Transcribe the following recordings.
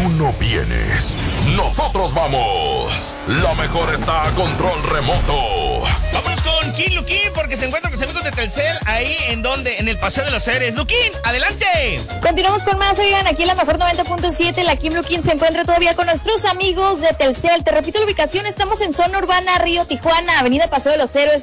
no vienes, nosotros vamos. La mejor está a control remoto. Vámonos con King Luquín porque se encuentra con los amigos de Telcel ahí en donde, en el Paseo de los Héroes. Luquín, adelante. Continuamos con más, oigan, aquí en la mejor 90.7, la Kim Luquín se encuentra todavía con nuestros amigos de Telcel. Te repito la ubicación, estamos en zona urbana Río Tijuana, avenida Paseo de los Héroes,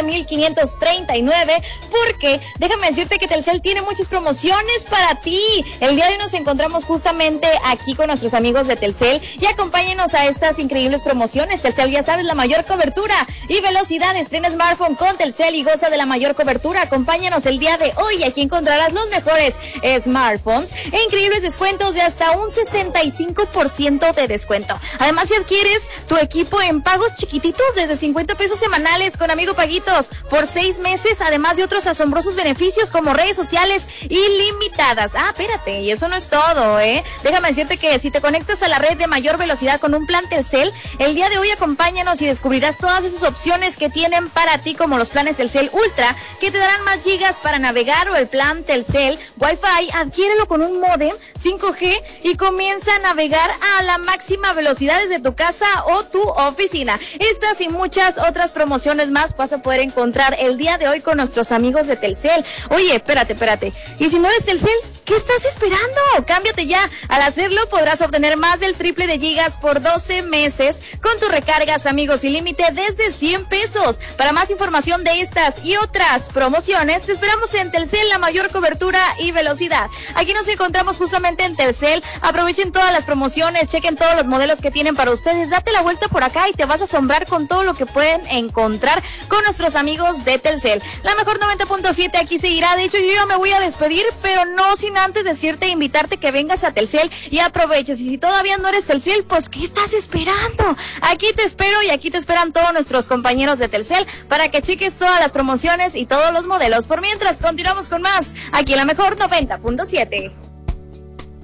9539, porque déjame decirte que Telcel tiene muchas promociones para ti. El día de hoy nos encontramos justamente aquí con nuestros amigos de Telcel y acompáñenos a estas increíbles promociones. Telcel, ya sabes, la mayor cobertura y velocidad. Estrena smartphone con Telcel y goza de la mayor cobertura. Acompáñanos el día de hoy, aquí encontrarás los mejores smartphones e increíbles descuentos de hasta un 65% de descuento. Además, si adquieres tu equipo en pagos chiquititos desde 50 pesos semanales con Amigo Paguitos por 6 meses, además de otros asombrosos beneficios como redes sociales ilimitadas. Espérate, y eso no es todo, Déjame decirte que si te conectas a la red de mayor velocidad con un plan Telcel, el día de hoy acompáñanos y descubrirás todas esas opciones que tienen para ti, como los planes Telcel Ultra, que te darán más gigas para navegar, o el plan Telcel Wi-Fi. Adquiérelo con un módem 5G y comienza a navegar a la máxima velocidad desde tu casa o tu oficina. Estas y muchas otras promociones más vas a poder encontrar el día de hoy con nuestros amigos de Telcel. Oye, espérate. ¿Y si no eres Telcel? ¿Qué estás esperando? Cámbiate ya. Al hacerlo podrás obtener más del triple de gigas por 12 meses con tus recargas, amigos, sin límite desde 100 pesos. Para más información de estas y otras promociones, te esperamos en Telcel, la mayor cobertura y velocidad. Aquí nos encontramos justamente en Telcel. Aprovechen todas las promociones, chequen todos los modelos que tienen para ustedes. Date la vuelta por acá y te vas a asombrar con todo lo que pueden encontrar con nuestros amigos de Telcel. La mejor 90.7 aquí seguirá. De hecho, yo ya me voy a despedir, pero no sin antes decirte e invitarte que vengas a Telcel y aproveches. Y si todavía no eres Telcel, pues ¿qué estás esperando? Aquí te espero y aquí te esperan todos nuestros compañeros de Telcel para que cheques todas las promociones y todos los modelos. Por mientras, continuamos con más aquí en la mejor 90.7.